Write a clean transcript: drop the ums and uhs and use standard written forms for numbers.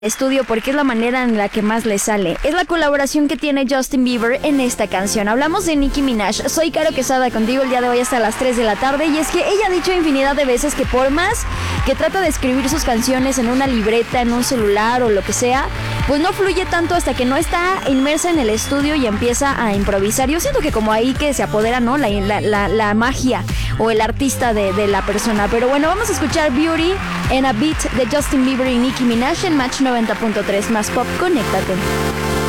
estudio porque es la manera en la que más le sale. Es la colaboración que tiene Justin Bieber en esta canción. Hablamos de Nicki Minaj. Soy Caro Quesada contigo el día de hoy hasta las 3 de la tarde. Y es que ella ha dicho infinidad de veces que por más que trata de escribir sus canciones en una libreta, en un celular o lo que sea, pues no fluye tanto hasta que no está inmersa en el estudio y empieza a improvisar. Yo siento que como ahí que se apodera, ¿no? La magia o el artista de la persona. Pero bueno, vamos a escuchar Beauty en a Beat de Justin Bieber y Nicki Minaj en Match 90.3 más pop. Conéctate.